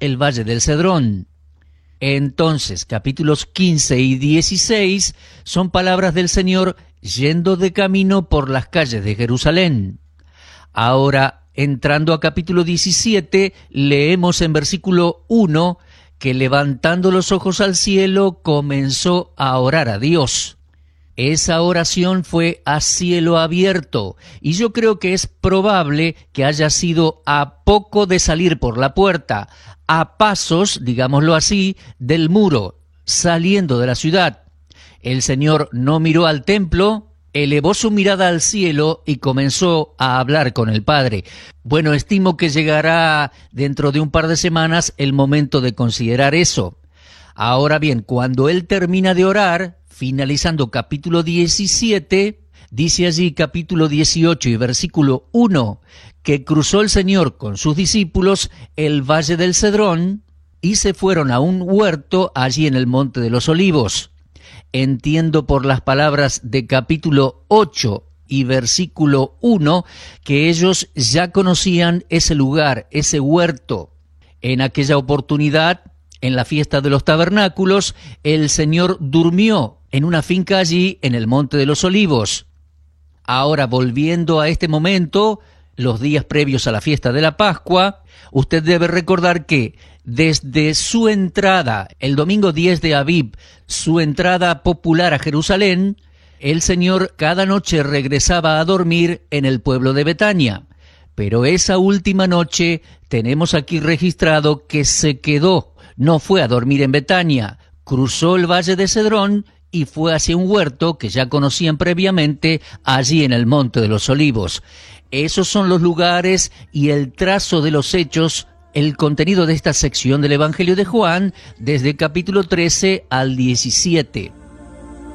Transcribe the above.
el valle del Cedrón. Entonces, capítulos 15 y 16 son palabras del Señor yendo de camino por las calles de Jerusalén. Ahora, entrando a capítulo 17, leemos en versículo 1 que levantando los ojos al cielo comenzó a orar a Dios. Esa oración fue a cielo abierto, y yo creo que es probable que haya sido a poco de salir por la puerta, a pasos, digámoslo así, del muro, saliendo de la ciudad. El Señor no miró al templo, elevó su mirada al cielo y comenzó a hablar con el Padre. Bueno, estimo que llegará dentro de un par de semanas el momento de considerar eso. Ahora bien, cuando Él termina de orar, finalizando capítulo 17, dice allí capítulo 18 y versículo 1, que cruzó el Señor con sus discípulos el valle del Cedrón y se fueron a un huerto allí en el Monte de los Olivos. Entiendo por las palabras de capítulo 8 y versículo 1 que ellos ya conocían ese lugar, ese huerto. En aquella oportunidad, en la fiesta de los tabernáculos, el Señor durmió en una finca allí en el Monte de los Olivos. Ahora, volviendo a este momento, los días previos a la fiesta de la Pascua, usted debe recordar que desde su entrada, el domingo 10 de Aviv, su entrada popular a Jerusalén, el Señor cada noche regresaba a dormir en el pueblo de Betania. Pero esa última noche tenemos aquí registrado que se quedó, no fue a dormir en Betania, cruzó el valle de Cedrón y fue hacia un huerto que ya conocían previamente allí en el Monte de los Olivos. Esos son los lugares y el trazo de los hechos, el contenido de esta sección del Evangelio de Juan, desde capítulo 13 al 17.